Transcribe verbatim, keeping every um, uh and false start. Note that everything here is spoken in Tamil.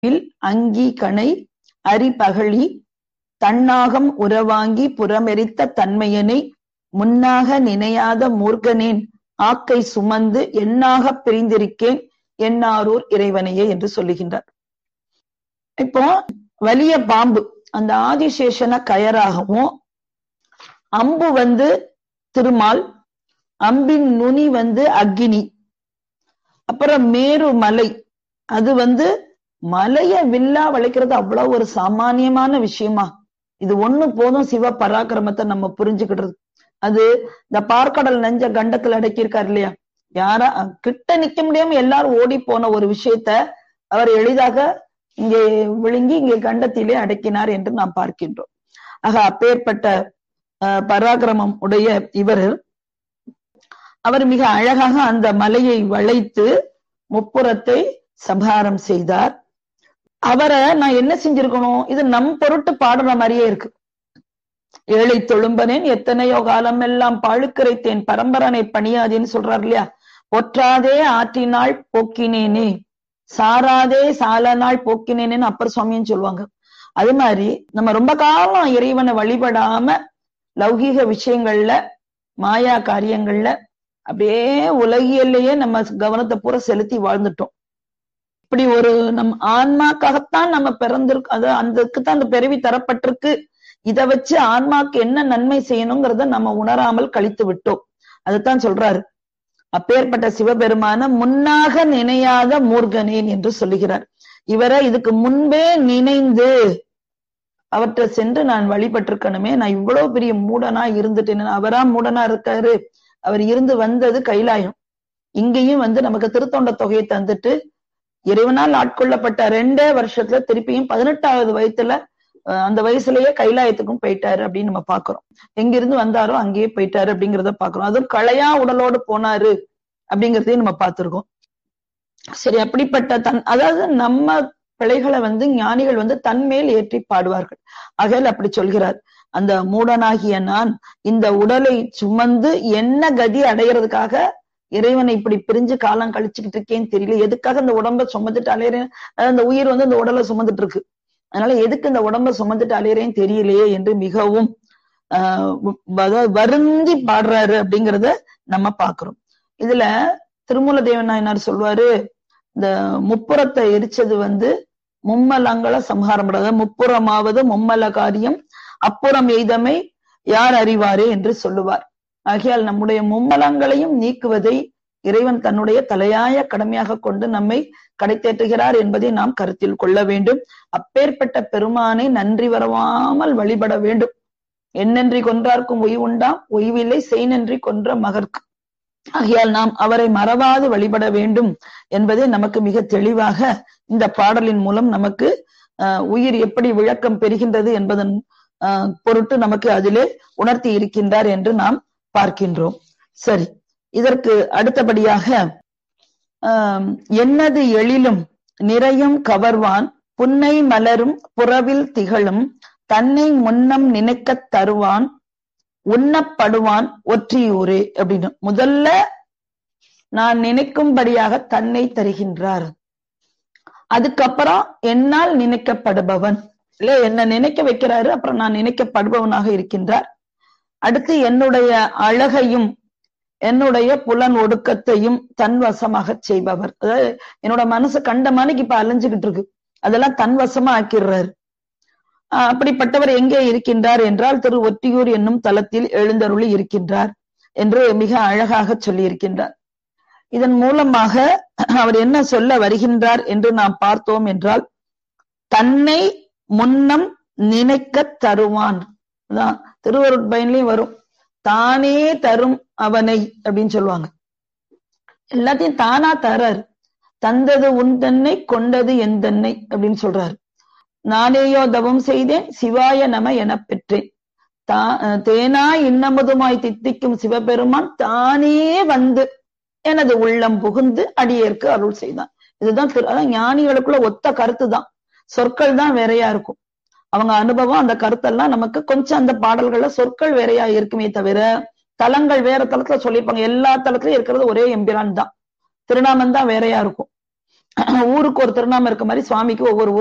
அங்கி கணை அரிபகழி தன்னாகம் உரவாங்கி புறமெரித்த தன்மையனை முன்னாக நினையாத மூர்க்கனேன் ஆக்கை சுமந்து எண்ணாக பிரிந்திருக்கேன் எண்ணாரூர் இறைவனையே என்று சொல்லுகின்றார். இப்போ வலிய பாம்பு அந்த ஆதிசேஷன கயராகவும், அம்பு வந்து திருமால், அம்பின் நுனி வந்து அக்னி, அப்புறம் மேரு மலை, அது வந்து மலைய வில்லா வளைக்கிறது அவ்வளவு ஒரு சாமானியமான விஷயமா? இது ஒண்ணு போதும் சிவ பராக்கிரமத்தை நம்ம புரிஞ்சுக்கிடுறது. அது இந்த பார்க்கடல் நெஞ்ச கண்டத்துல அடக்கியிருக்காரு இல்லையா? யாரா கிட்ட நிக்க முடியாம எல்லாரும் ஓடி போன ஒரு விஷயத்த அவர் எளிதாக இங்கே விழுங்கி இங்கே கண்டத்திலே அடக்கினார் என்று நாம் பார்க்கின்றோம். ஆக அப்பேற்பட்ட அஹ் பராக்கிரமம் உடைய இவர் அவர் மிக அழகாக அந்த மலையை வளைத்து முப்புறத்தை சம்ஹாரம் செய்தார். அவரை நான் என்ன செஞ்சிருக்கணும்? இது நம் பொருட்டு பாடுற மாதிரியே இருக்கு. ஏழை தொழும்பனேன் எத்தனையோ காலம் எல்லாம் பாழுக்கரைத்தேன் பரம்பரனை பணியாதேன்னு சொல்றாரு இல்லையா? ஒற்றாதே ஆற்றினாள் போக்கினேனே சாராதே சால நாள் போக்கினேன்னு அப்பர் சுவாமின்னு சொல்லுவாங்க. அது மாதிரி நம்ம ரொம்ப காலம் இறைவனை வழிபடாம லௌகீக விஷயங்கள்ல மாயா காரியங்கள்ல அப்படியே உலகியல்லையே நம்ம கவனத்தை பூரா செலுத்தி வாழ்ந்துட்டோம். இப்படி ஒரு நம் ஆன்மாக்காகத்தான் நம்ம பிறந்திருக்கு, அது அதுக்குத்தான் அந்த பிறவி தரப்பட்டிருக்கு. இதை வச்சு ஆன்மாக்கு என்ன நன்மை செய்யணுங்கிறத நம்ம உணராமல் கழித்து விட்டோம். அதுதான் சொல்றாரு, அப்பேற்பட்ட சிவபெருமான முன்னாக நினையாத மூர்க்கனேன் என்று சொல்லுகிறார். இவரை இதுக்கு முன்பே நினைந்து அவற்றை சென்று நான் வழிபட்டிருக்கணுமே, நான் இவ்வளவு பெரிய மூடனா இருந்துட்டேன். அவரா மூடனா இருக்காரு, அவர் இருந்து வந்தது கைலாயம். இங்கேயும் வந்து நமக்கு திருத்தொண்ட தொகையை தந்துட்டு இறைவனால் ஆட்கொள்ளப்பட்ட ரெண்டே வருஷத்துல திருப்பியும் பதினெட்டாவது வயசுல அந்த வயசுலயே கைலாயத்துக்கும் போயிட்டாரு அப்படின்னு நம்ம பாக்குறோம். எங்கிருந்து வந்தாரோ அங்கேயே போயிட்டாரு அப்படிங்கிறத பாக்குறோம். அதுவும் களையா உடலோடு போனாரு அப்படிங்கிறதையும் நம்ம பார்த்திருக்கோம். சரி, அப்படிப்பட்ட தன் அதாவது நம்ம பிழைகளை வந்து ஞானிகள் வந்து தன்மேல் ஏற்றி பாடுவார்கள். ஆகையால் அப்படி சொல்கிறார், அந்த மூடனாகிய நான் இந்த உடலை சுமந்து என்ன கதி அடைகிறதுக்காக இறைவனை இப்படி பிரிஞ்சு காலம் கழிச்சுக்கிட்டு இருக்கேன்னு தெரியல. எதுக்காக இந்த உடம்ப சுமந்துட்டு அலையிறேன், அந்த உயிர் வந்து இந்த உடலை சுமந்துட்டு இருக்கு, அதனால எதுக்கு இந்த உடம்ப சுமந்துட்டு அலையிறேன்னு தெரியலையே என்று மிகவும் ஆஹ் வருந்தி பாடுறாரு அப்படிங்கிறத நம்ம பாக்குறோம். இதுல திருமூல தேவன் நாயனார் சொல்வாரு, இந்த முப்புறத்தை எரிச்சது வந்து மும்மலங்களை சம்ஹாரம் பண்றது, முப்புறமாவது மும்மல காரியம் அப்புறம் எய்தமை யார் அறிவாரே என்று சொல்லுவார். ஆகையால் நம்முடைய மும்மலங்களையும் நீக்குவதை இறைவன் தன்னுடைய தலையாய கடமையாக கொண்டு நம்மை கடைத்தேற்றுகிறார் என்பதை நாம் கருத்தில் கொள்ள வேண்டும். அப்பேற்பட்ட பெருமானை நன்றி வரவாமல் வழிபட வேண்டும். என்னன்றி கொன்றார்க்கும் ஒய்வு உண்டாம், ஒய்வில்லை செய் நன்றி கொன்ற மகற்கு. ஆகையால் நாம் அவரை மறவாது வழிபட வேண்டும் என்பதை நமக்கு மிக தெளிவாக இந்த பாடலின் மூலம் நமக்கு அஹ் உயிர் எப்படி விளக்கம் பெறுகின்றது என்பதன் அஹ் பொருட்டு நமக்கு அதிலே உணர்த்தி இருக்கின்றார் என்று நாம் பார்க்கின்றோம். சரி, இதற்கு அடுத்தபடியாக ஆஹ் என்னது எழிலும் நிறையும் கவர்வான் புன்னை மலரும் புறவில் திகழும் தன்னை முன்னம் நினைக்க தருவான் உண்ணப்படுவான் ஒற்றியூரே அப்படின்னு முதல்ல நான் நினைக்கும்படியாக தன்னை தருகின்றார். அதுக்கப்புறம் என்னால் நினைக்கப்படுபவன் இல்ல, என்ன நினைக்க வைக்கிறாரு, அப்புறம் நான் நினைக்கப்படுபவனாக இருக்கின்றார். அடுத்து என்னுடைய அழகையும் என்னுடைய புலன் ஒடுக்கத்தையும் தன்வசமாக செய்பவர். அதாவது என்னோட மனசு கண்ட மணிக்கு இப்ப அலைஞ்சுகிட்டு இருக்கு, அதெல்லாம் தன்வசமா ஆக்கிடுறாரு. ஆஹ் அப்படிப்பட்டவர் எங்கே இருக்கின்றார் என்றால் திரு ஒற்றியூர் என்னும் தலத்தில் எழுந்தருளி இருக்கின்றார் என்று மிக அழகாக சொல்லி இருக்கின்றார். இதன் மூலமாக அவர் என்ன சொல்ல வருகின்றார் என்று நாம் பார்த்தோம் என்றால், தன்னை முன்னம் நினைக்க தருவான். அதான் திருவருட்பயன்லயும் வரும், தானே தரும் அவனை அப்படின்னு சொல்லுவாங்க. எல்லாத்தையும் தானா தரார். தந்தது உன் தன்னை கொண்டது என் தன்னை அப்படின்னு சொல்றாரு. நானேயோ தவம் செய்தேன் சிவாய நம என பெற்றேன். தா தேனா இன்னமுதுமாய் தித்திக்கும் சிவபெருமான் தானே வந்து எனது உள்ளம் புகுந்து அடியேற்கு அருள் செய்தான். இதுதான் அதான் ஞானிகளுக்குள்ள ஒத்த கருத்து தான், சொற்கள் தான் வேறையா இருக்கும். அவங்க அனுபவம் அந்த கருத்தெல்லாம் நமக்கு கொஞ்சம் அந்த பாடல்கள்ல சொற்கள் வேறையா இருக்குமே தவிர தலங்கள் வேற தலத்துல சொல்லியிருப்பாங்க. எல்லா தலத்திலயும் இருக்கிறது ஒரே எம்பிரான் தான், திருநாமம் தான் வேறையா இருக்கும். ஊருக்கு ஒரு திருநாமம் இருக்க மாதிரி சுவாமிக்கு ஒவ்வொரு